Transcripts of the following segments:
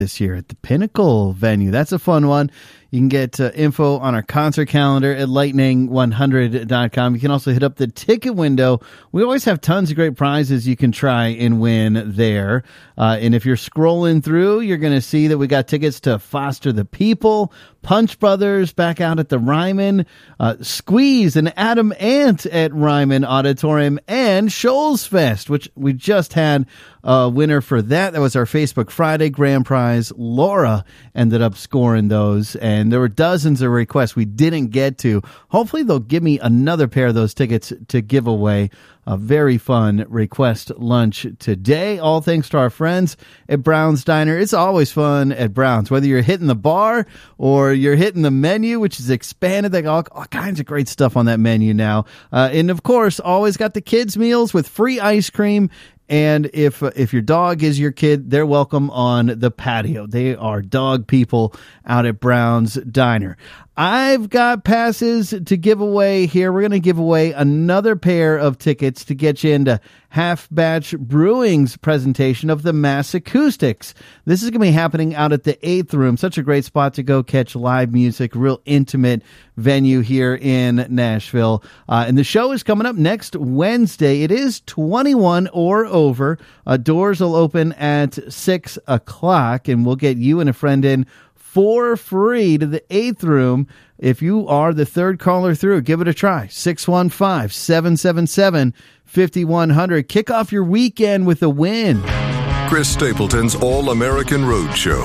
this year at the Pinnacle venue. That's a fun one. You can get info on our concert calendar at lightning100.com. You can also hit up the ticket window. We always have tons of great prizes you can try and win there. And if you're scrolling through, you're going to see that we got tickets to Foster the People, Punch Brothers back out at the Ryman, Squeeze and Adam Ant at Ryman Auditorium, and Shoals Fest, which we just had a winner for that. That was our Facebook Friday grand prize. Laura ended up scoring those, and there were dozens of requests we didn't get to. Hopefully they'll give me another pair of those tickets to give away. A very fun request lunch today, all thanks to our friends at Brown's Diner. It's always fun at Brown's, whether you're hitting the bar or you're hitting the menu, which is expanded. They got all kinds of great stuff on that menu now. And of course, always got the kids' meals with free ice cream. And if your dog is your kid, they're welcome on the patio. They are dog people out at Brown's Diner. I've got passes to give away here. We're going to give away another pair of tickets to get you into Half Batch Brewing's presentation of the Mass Acoustics. This is going to be happening out at the 8th Room. Such a great spot to go catch live music, real intimate venue here in Nashville. And the show is coming up next Wednesday. It is 21 or over. Doors will open at 6 o'clock, and we'll get you and a friend in for free to the 8th Room. If you are the third caller through, give it a try. 615-777-5100. Kick off your weekend with a win. Chris Stapleton's All-American Road Show.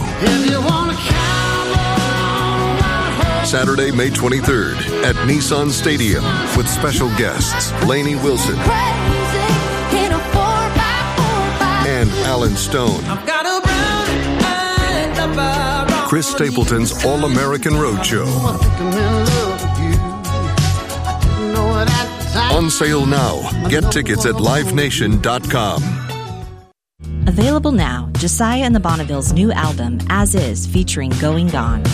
Saturday, May 23rd at Nissan Stadium with special guests Lainey Wilson and Alan Stone. Chris Stapleton's All-American Road Show. On sale now. Get tickets at livenation.com. Available now, Josiah and the Bonnevilles' new album, As Is, featuring Going Gone.